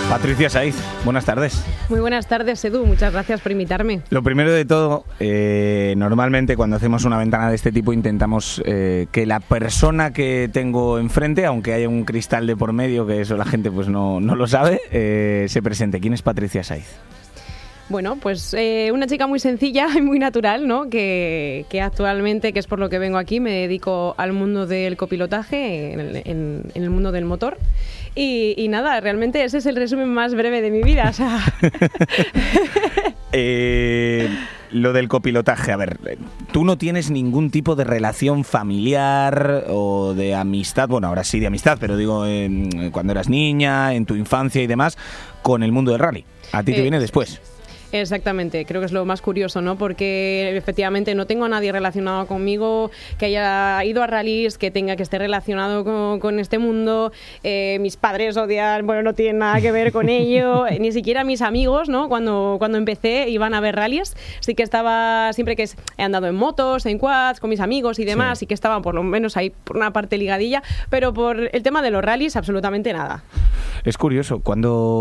Patricia Saiz, buenas tardes. Muy buenas tardes, Edu. Muchas gracias por invitarme. Lo primero de todo, normalmente cuando hacemos una ventana de este tipo intentamos que la persona que tengo enfrente, aunque haya un cristal de por medio, que eso la gente pues no lo sabe, se presente. ¿Quién es Patricia Saiz? Bueno, pues una chica muy sencilla y muy natural, ¿no? Que actualmente, que es por lo que vengo aquí, me dedico al mundo del copilotaje, en el mundo del motor. Y nada, realmente ese es el resumen más breve de mi vida. O sea. Lo del copilotaje, a ver, tú no tienes ningún tipo de relación familiar o de amistad, bueno, ahora sí de amistad, pero digo, cuando eras niña, en tu infancia y demás, con el mundo del rally. A ti te viene después. Exactamente, creo que es lo más curioso, ¿no? Porque efectivamente no tengo a nadie relacionado conmigo que haya ido a rallies, que esté relacionado con este mundo. Mis padres odian, bueno, no tienen nada que ver con ello. Ni siquiera mis amigos, ¿no? Cuando empecé iban a ver rallies. Sí que estaba, siempre que he andado en motos, en quads, con mis amigos y demás, sí que estaban por lo menos ahí por una parte ligadilla, pero por el tema de los rallies absolutamente nada. Es curioso, cuando